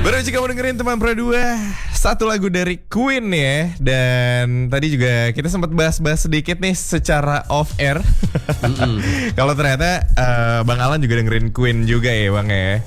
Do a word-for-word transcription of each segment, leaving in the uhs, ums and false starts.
Baru aja kamu dengerin teman Pro dua, satu lagu dari Queen ya. Dan tadi juga kita sempat bahas-bahas sedikit nih secara off air. Kalau ternyata uh, Bang Alan juga dengerin Queen juga ya Bang ya.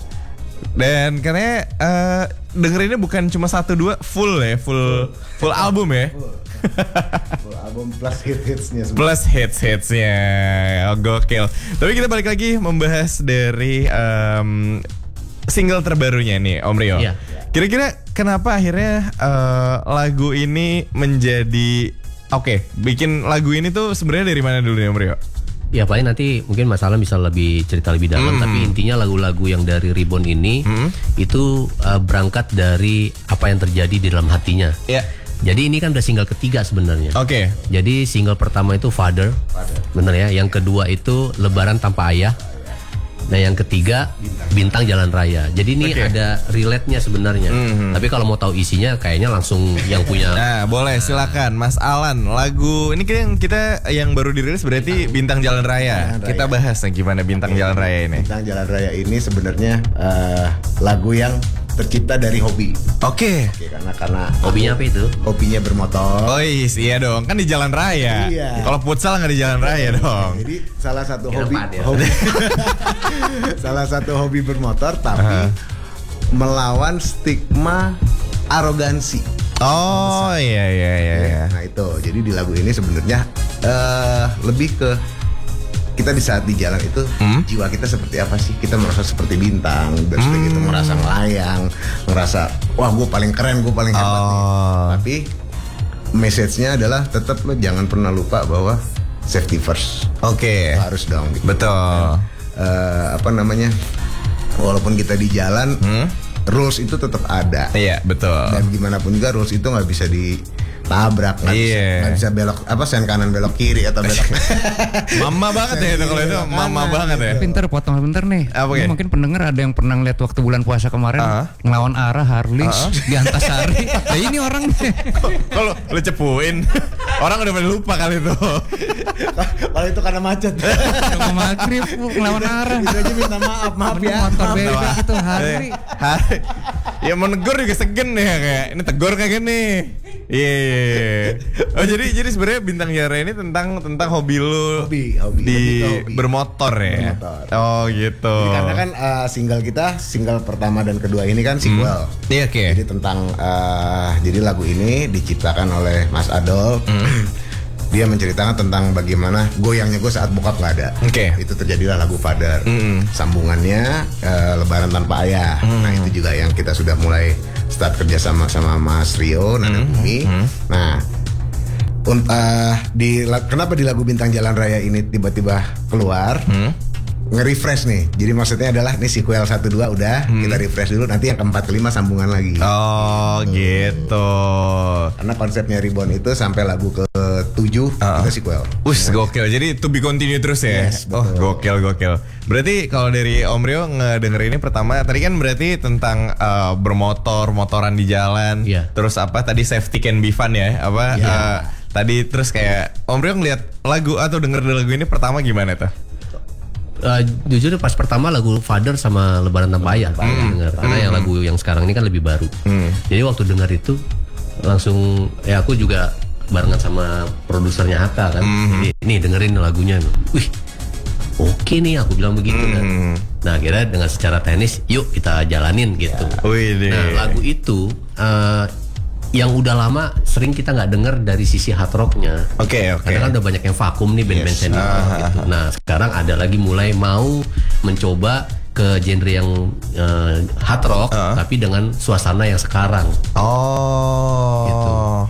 Dan katanya uh, dengerinnya bukan cuma satu dua, full ya, full full, full album ya. Full. Full album plus hit-hitsnya semua. Plus hits-hitsnya, oh, gokil. Tapi kita balik lagi membahas dari um, single terbarunya nih Om Rio. Iya. Kira-kira kenapa akhirnya uh, lagu ini menjadi oke, okay, bikin lagu ini tuh sebenarnya dari mana dulu nih Om Rio? Ya paling nanti mungkin Mas Alan bisa lebih cerita lebih dalam, Mm. tapi intinya lagu-lagu yang dari Reborn ini Mm. itu uh, berangkat dari apa yang terjadi di dalam hatinya. Ya. Jadi ini kan udah single ketiga sebenarnya. Oke. Okay. Jadi single pertama itu Father, Father. bener ya. Yang kedua itu Lebaran Tanpa Ayah. Nah yang ketiga Bintang Jalan Raya. Jadi ini Okay. ada relate-nya sebenarnya. Mm-hmm. Tapi kalau mau tahu isinya kayaknya langsung yang punya. Nah, boleh silakan Mas Alan. Lagu ini kan kita yang baru dirilis berarti Bintang Jalan Raya. Jalan Raya. Kita bahas nih gimana Bintang Oke, Jalan Raya ini. Bintang Jalan Raya ini sebenarnya uh, lagu yang tercipta dari hobi. Oke. Oke, karena karena Hobinya apa itu? hobinya bermotor. Oh iya dong, kan di jalan raya. Iya. Kalau futsal nggak di jalan raya dong. Jadi salah satu Kira hobi, apaan ya? hobi salah satu hobi bermotor, tapi Uh-huh. melawan stigma arogansi. Oh iya iya iya. iya. Nah itu, jadi di lagu ini sebenarnya eh, lebih ke kita di saat di jalan itu Hmm? jiwa kita seperti apa sih? Kita merasa seperti bintang, dan seperti Hmm. itu merasa melayang, merasa wah gue paling keren, gue paling hebat nih. Oh. Tapi message-nya adalah tetap lo jangan pernah lupa bahwa safety first. Oke. Harus dong. Gitu. Betul. Eh, apa namanya? Walaupun kita di jalan, Hmm? rules itu tetap ada. Iya betul. Dan gimana pun juga rules itu nggak bisa ditabrak, nggak bisa, Iya. nggak bisa belok apa sen kanan belok kiri atau belok. Mama banget ya itu kalau itu mama banget ya. Pinter, potong pinter nih. Apa Ini ya? mungkin pendengar ada yang pernah ngeliat waktu bulan puasa kemarin Ah. ngelawan arah Harley di Antasari. Nah ini orang nih. Kalau lu cepuin, orang udah pada lupa kali itu. Kalau itu karena macet. Mau maghrib Bu, ngelawan arah. Itu aja minta maaf, maaf Mending ya. motor Maaf. bebek gitu Harley. Hari. Ya mau negur juga segen ya kayak ini tegur kayak gini. Iya. iya, iya. Oh jadi jadi sebenarnya Bintang Jalan Raya ini tentang tentang hobi lu Hobi, hobi, di lebih ke hobi. bermotor ya. Bermotor. Oh gitu. Jadi karena kan uh, single kita, single pertama dan kedua ini kan sequel. Iya oke. Jadi tentang uh, jadi lagu ini diciptakan oleh Mas Adolf. Dia menceritakan tentang bagaimana goyangnya gue saat bokap nggak ada. Oke. Itu terjadilah lagu Father. Mm-mm. Sambungannya uh, Lebaran Tanpa Ayah. Nah itu juga yang kita sudah mulai start kerjasama sama Mas Rio Nada Bumi. Nah un- uh, di la- kenapa di lagu Bintang Jalan Raya ini tiba-tiba keluar? Nge-refresh nih. Jadi maksudnya adalah nih sequel satu dua udah, kita refresh dulu, nanti yang keempat kelima sambungan lagi. Oh gitu. Karena konsepnya Reborn itu sampai lagu ke tujuh kita sequel. Us gokil. Jadi to be continue terus ya. Yes, Oh betul. gokil gokil. Berarti kalau dari Om Rio ngedenger ini pertama tadi kan berarti tentang uh, bermotor, motoran di jalan. Iya. Terus apa tadi safety can be fun ya? Apa Iya. uh, tadi terus kayak Om Rio ngeliat lagu atau denger lagu ini pertama gimana tuh? Uh, jujur pas pertama lagu Father sama Lebaran Tanpa Ayah Hmm. denger. Karena yang lagu yang sekarang ini kan lebih baru. Jadi waktu dengar itu langsung ya aku juga barengan sama produsernya Haka kan. Hmm. Jadi, nih dengerin lagunya. Wih, oke nih aku bilang begitu kan. Hmm. Nah akhirnya dengan secara teknis yuk kita jalanin gitu. Wih deh. Nah lagu itu uh, yang udah lama sering kita nggak denger dari sisi hard rocknya. Oke oke. Karena kan udah banyak yang vakum nih band-band Yes. senior Ah, gitu. Nah sekarang ada lagi mulai mau mencoba ke genre yang uh, hard rock Ah. tapi dengan suasana yang sekarang. Oh. Gitu.